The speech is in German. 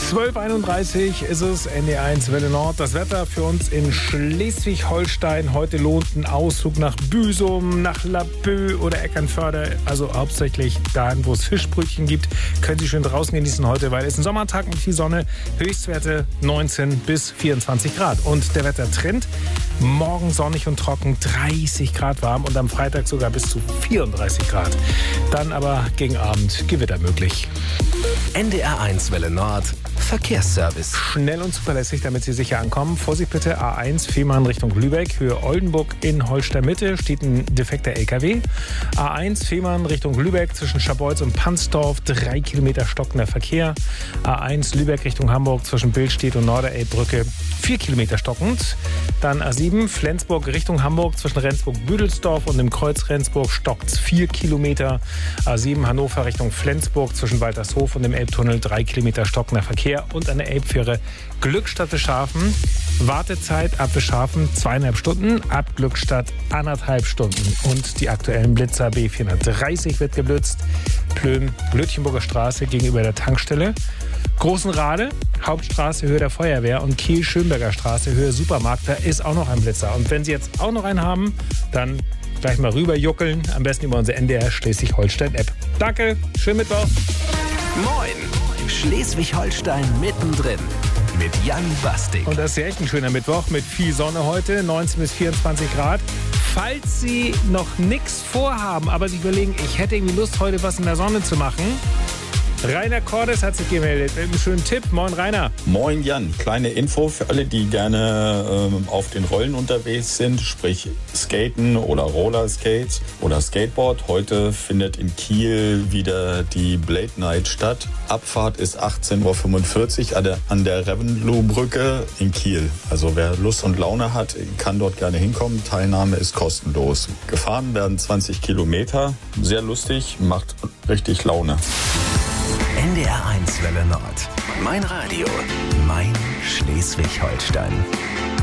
12:31 ist es, NDR1 Welle Nord. Das Wetter für uns in Schleswig-Holstein. Heute lohnt ein Ausflug nach Büsum, nach Laboe oder Eckernförde. Also hauptsächlich dahin, wo es Fischbrötchen gibt. Können Sie schön draußen genießen heute, weil es ein Sommertag mit viel Sonne. Höchstwerte 19 bis 24 Grad. Und der Wettertrend: morgen sonnig und trocken, 30 Grad warm und am Freitag sogar bis zu 34 Grad. Dann aber gegen Abend Gewitter möglich. NDR1 Welle Nord Verkehrsservice. Schnell und zuverlässig, damit Sie sicher ankommen. Vorsicht bitte, A1 Fehmarn Richtung Lübeck, Höhe Oldenburg in Holster-Mitte steht ein defekter LKW. A1 Fehmarn Richtung Lübeck zwischen Scharbeutz und Pansdorf, 3 Kilometer stockender Verkehr. A1 Lübeck Richtung Hamburg zwischen Billstedt und Norderelbbrücke, 4 Kilometer stockend. Dann A7 Flensburg Richtung Hamburg zwischen Rendsburg-Büdelsdorf und dem Kreuz Rendsburg stockt 4 Kilometer. A7 Hannover Richtung Flensburg zwischen Waltershof und dem Elbtunnel, 3 Kilometer stockender Verkehr. Und an der Elbfähre Glückstadt Beschhafen. Wartezeit ab Beschhafen 2,5 Stunden, ab Glückstadt 1,5 Stunden. Und die aktuellen Blitzer B430 wird geblitzt. Plön, Blötchenburger Straße gegenüber der Tankstelle. Großenrade, Hauptstraße, Höhe der Feuerwehr und Kiel-Schönberger Straße, Höhe Supermarkt, da ist auch noch ein Blitzer. Und wenn Sie jetzt auch noch einen haben, dann gleich mal rüber juckeln, am besten über unsere NDR Schleswig-Holstein-App. Danke, schönen Mittwoch. Moin, Schleswig-Holstein mittendrin mit Jan Bastik. Und das ist ja echt ein schöner Mittwoch mit viel Sonne heute, 19 bis 24 Grad. Falls Sie noch nichts vorhaben, aber sich überlegen, ich hätte irgendwie Lust, heute was in der Sonne zu machen, Rainer Cordes hat sich gemeldet mit einem schönen Tipp. Moin, Rainer. Moin, Jan. Kleine Info für alle, die gerne auf den Rollen unterwegs sind, sprich Skaten oder Rollerskates oder Skateboard. Heute findet in Kiel wieder die Blade Night statt. Abfahrt ist 18:45 Uhr an der Revenloh-Brücke in Kiel. Also wer Lust und Laune hat, kann dort gerne hinkommen. Teilnahme ist kostenlos. Gefahren werden 20 Kilometer. Sehr lustig, macht richtig Laune. NDR1 Welle Nord. Mein Radio. Mein Schleswig-Holstein.